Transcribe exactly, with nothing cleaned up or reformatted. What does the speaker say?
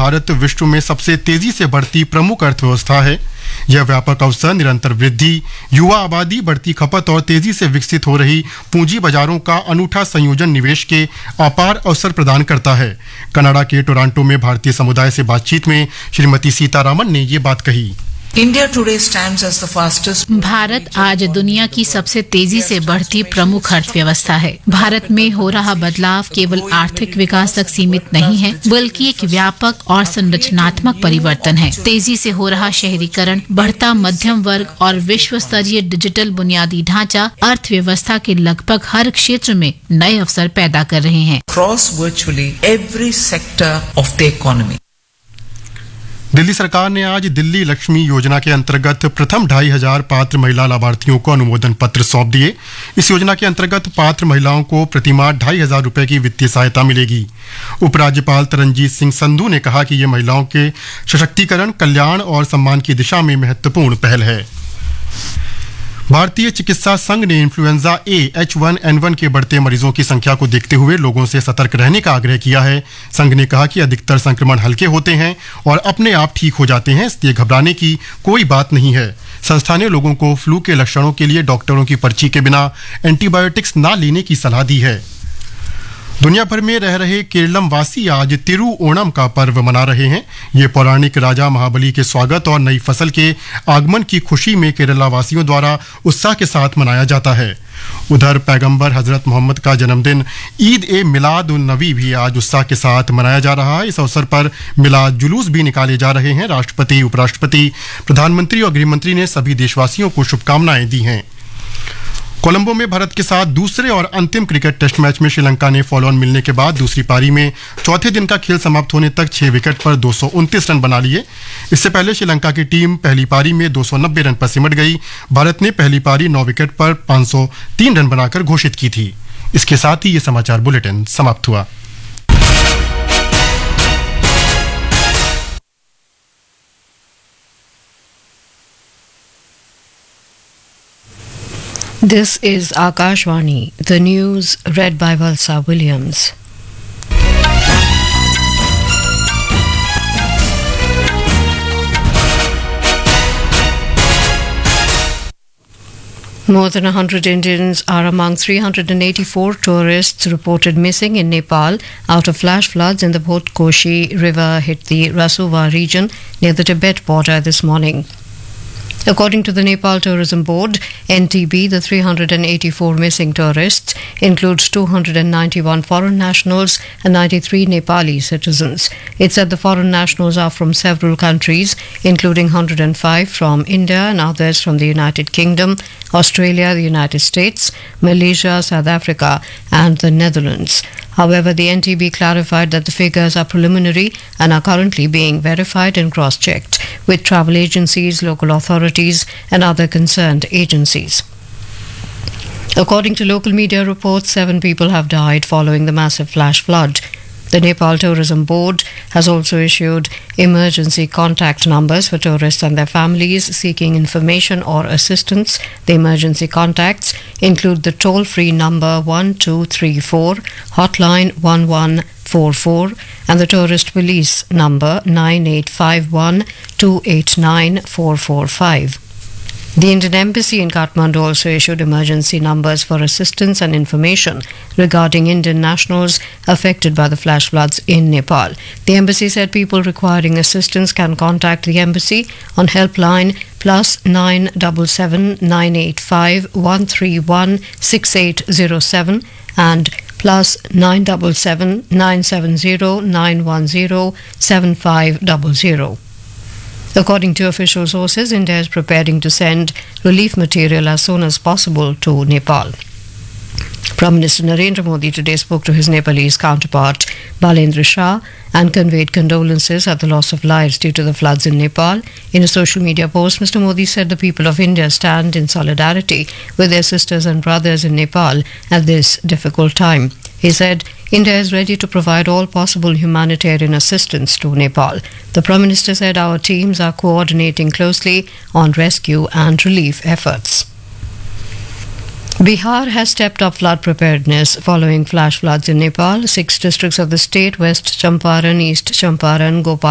भारत विश्व में सबसे तेजी से बढ़ती प्रमुख अर्थव्यवस्था है। यह व्यापक अवसर, निरंतर वृद्धि, युवा आबादी, बढ़ती खपत और तेजी से विकसित हो रही पूंजी बाजारों का अनूठा संयोजन निवेश के अपार अवसर प्रदान करता है। कनाडा के टोरंटो में भारतीय समुदाय से बातचीत में श्रीमती सीतारामन ने ये बात कही। India today stands as the fastest. Bharat आज दुनिया की सबसे तेजी से बढ़ती प्रमुख अर्थव्यवस्था है। भारत में हो रहा बदलाव केवल आर्थिक विकास तक सीमित नहीं है, बल्कि एक व्यापक और संरचनात्मक परिवर्तन है। तेजी से हो रहा शहरीकरण, बढ़ता मध्यम वर्ग और विश्व स्तरीय डिजिटल बुनियादी ढांचा अर्थव्यवस्था के लगभग हर क्षेत्र में नए अवसर पैदा कर रहे हैं। Across virtually every sector of the economy. Delhi सरकार ने आज दिल्ली लक्ष्मी योजना के अंतर्गत प्रथम ढाई हजार पात्र महिला लाभार्थियों को अनुमोदन पत्र सौंप दिए। इस योजना के अंतर्गत पात्र महिलाओं को प्रतिमाह ढाई हजार रुपए की वित्तीय सहायता मिलेगी। उपराज्यपाल तरनजीत सिंह संधू ने कहा कि ये महिलाओं के सशक्तिकरण, कल्याण और सम्मान की दिशा में महत्वपूर्ण पहल है। भारतीय चिकित्सा संघ ने influenza A H one N one के बढ़ते मरीजों की संख्या को देखते हुए लोगों से सतर्क रहने का आग्रह किया है। संघ ने कहा कि अधिकतर संक्रमण हल्के होते हैं और अपने आप ठीक हो जाते हैं, इसलिए घबराने की कोई बात नहीं है। संस्था ने लोगों को फ्लू के लक्षणों के लिए डॉक्टरों की पर्ची के बिना एंटीबायोटिक्स न लेने की सलाह दी है। दुनिया भर में रह रहे केरलम वासी आज तिरु ओणम का पर्व मना रहे हैं। ये पौराणिक राजा महाबली के स्वागत और नई फसल के आगमन की खुशी में केरला वासियों द्वारा उत्साह के साथ मनाया जाता है। उधर पैगंबर हजरत मोहम्मद का जन्मदिन ईद ए मिलाद उन नबी भी आज उत्साह के साथ मनाया जा रहा है। इस अवसर पर मिलाद जुलूस भी निकाले जा रहे हैं। राष्ट्रपति, उपराष्ट्रपति, प्रधानमंत्री और गृहमंत्री ने सभी देशवासियों को शुभकामनाएं दी हैं। कोलंबो में भारत के साथ दूसरे और अंतिम क्रिकेट टेस्ट मैच में श्रीलंका ने फॉलो ऑन मिलने के बाद दूसरी पारी में चौथे दिन का खेल समाप्त होने तक छह विकेट पर दो सौ उनतीस रन बना लिए। इससे पहले श्रीलंका की टीम पहली पारी में दो सौ नब्बे रन पर सिमट गई। भारत ने पहली पारी नौ विकेट पर पाँच सौ तीन रन बनाकर घोषित की थी। इसके साथ ही ये समाचार बुलेटिन समाप्त हुआ। This is Akashvani, the news read by Valsa Williams. More than one hundred Indians are among three hundred eighty-four tourists reported missing in Nepal after flash floods in the Bhotkoshi River hit the Rasuwa region near the Tibet border this morning. According to the Nepal Tourism Board, N T B, the three hundred eighty-four missing tourists includes two hundred ninety-one foreign nationals and ninety-three Nepali citizens. It said the foreign nationals are from several countries, including one hundred five from India and others from the United Kingdom, Australia, the United States, Malaysia, South Africa, and the Netherlands. However, the N T B clarified that the figures are preliminary and are currently being verified and cross-checked with travel agencies, local authorities, and other concerned agencies. According to local media reports, seven people have died following the massive flash flood. The Nepal Tourism Board has also issued emergency contact numbers for tourists and their families seeking information or assistance. The emergency contacts include the toll-free number one two three four, hotline one one four four, and the tourist police number nine eight five one two eight nine four four five. The Indian Embassy in Kathmandu also issued emergency numbers for assistance and information regarding Indian nationals affected by the flash floods in Nepal. The embassy said people requiring assistance can contact the embassy on helpline plus nine seven seven nine eight five one three one six eight zero seven and plus nine seven seven nine seven zero nine one zero seven five zero zero. According to official sources, India is preparing to send relief material as soon as possible to Nepal. Prime Minister Narendra Modi today spoke to his Nepalese counterpart Balendra Shah and conveyed condolences at the loss of lives due to the floods in Nepal. In a social media post, Mister Modi said the people of India stand in solidarity with their sisters and brothers in Nepal at this difficult time. He said, India is ready to provide all possible humanitarian assistance to Nepal. The Prime Minister said our teams are coordinating closely on rescue and relief efforts. Bihar has stepped up flood preparedness following flash floods in Nepal. Six districts of the state, West Champaran, East Champaran, Gopal